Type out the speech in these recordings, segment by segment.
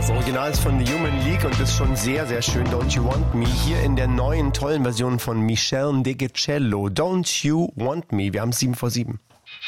Das Original ist von The Human League und ist schon sehr, sehr schön. Don't You Want Me. Hier in der neuen, tollen Version von Michel Ndegecello. Don't You Want Me. Wir haben 7:07.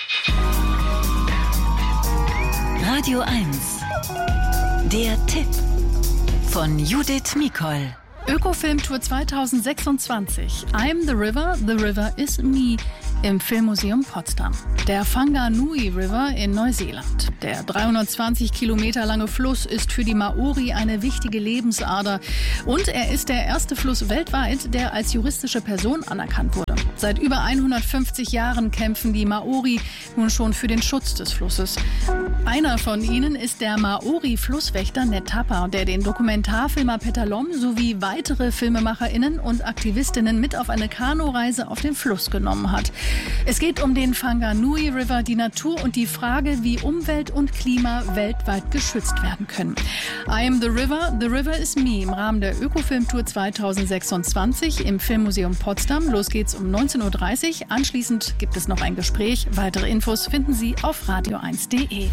Radio 1. Der Tipp von Judith Mikol. Ökofilmtour 2026. I'm the river is me im Filmmuseum Potsdam. Der Whanganui River in Neuseeland. Der 320 Kilometer lange Fluss ist für die Maori eine wichtige Lebensader. Und er ist der erste Fluss weltweit, der als juristische Person anerkannt wurde. Seit über 150 Jahren kämpfen die Maori nun schon für den Schutz des Flusses. Einer von ihnen ist der Maori-Flusswächter Ned Tapa, der den Dokumentarfilmer Peter Lom sowie weitere FilmemacherInnen und Aktivistinnen mit auf eine Kanureise auf den Fluss genommen hat. Es geht um den Whanganui River, die Natur und die Frage, wie Umwelt und Klima weltweit geschützt werden können. I am the river is me im Rahmen der Ökofilmtour 2026 im Filmmuseum Potsdam. Los geht's um 19:30 Uhr. Anschließend gibt es noch ein Gespräch. Weitere Infos finden Sie auf radio1.de.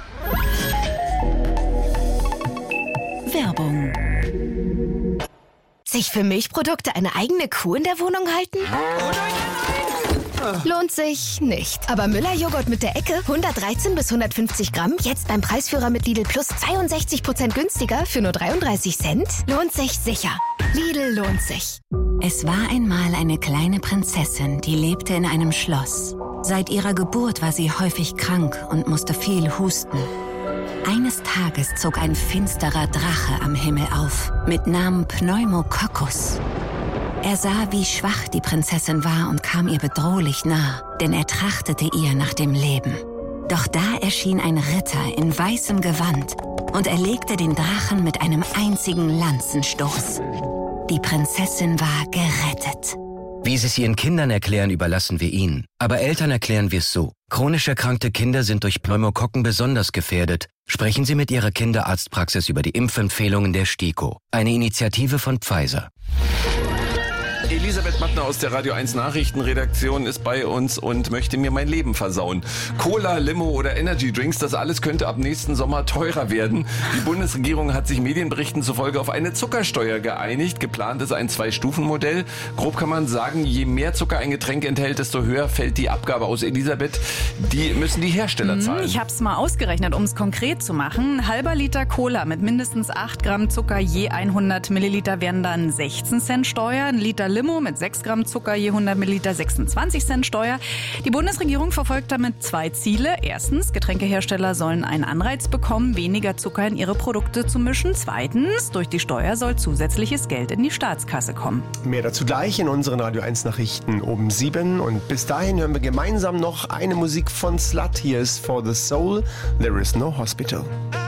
Werbung. Sich für Milchprodukte eine eigene Kuh in der Wohnung halten? Lohnt sich nicht. Aber Müller-Joghurt mit der Ecke, 113 bis 150 Gramm, jetzt beim Preisführer mit Lidl Plus 62% günstiger für nur 33 Cent? Lohnt sich sicher. Lidl lohnt sich. Es war einmal eine kleine Prinzessin, die lebte in einem Schloss. Seit ihrer Geburt war sie häufig krank und musste viel husten. Eines Tages zog ein finsterer Drache am Himmel auf, mit Namen Pneumococcus. Er sah, wie schwach die Prinzessin war und kam ihr bedrohlich nah, denn er trachtete ihr nach dem Leben. Doch da erschien ein Ritter in weißem Gewand und erlegte den Drachen mit einem einzigen Lanzenstoß. Die Prinzessin war gerettet. Wie Sie es Ihren Kindern erklären, überlassen wir Ihnen. Aber Eltern erklären wir es so. Chronisch erkrankte Kinder sind durch Pneumokokken besonders gefährdet. Sprechen Sie mit Ihrer Kinderarztpraxis über die Impfempfehlungen der STIKO. Eine Initiative von Pfizer. Elisabeth Mattner aus der Radio 1 Nachrichtenredaktion ist bei uns und möchte mir mein Leben versauen. Cola, Limo oder Energy Drinks, das alles könnte ab nächsten Sommer teurer werden. Die Bundesregierung hat sich Medienberichten zufolge auf eine Zuckersteuer geeinigt. Geplant ist ein 2-Stufen-Modell. Grob kann man sagen, je mehr Zucker ein Getränk enthält, desto höher fällt die Abgabe aus. Elisabeth, die müssen die Hersteller zahlen. Ich habe es mal ausgerechnet, um es konkret zu machen. Ein halber Liter Cola mit mindestens 8 Gramm Zucker je 100 Milliliter wären dann 16 Cent Steuer. Ein Liter Limo mit 6 Gramm Zucker je 100 Milliliter 26 Cent Steuer. Die Bundesregierung verfolgt damit 2 Ziele. Erstens, Getränkehersteller sollen einen Anreiz bekommen, weniger Zucker in ihre Produkte zu mischen. Zweitens, durch die Steuer soll zusätzliches Geld in die Staatskasse kommen. Mehr dazu gleich in unseren Radio 1 Nachrichten um 7. Und bis dahin hören wir gemeinsam noch eine Musik von Slut. Hier ist For the Soul, There is no Hospital.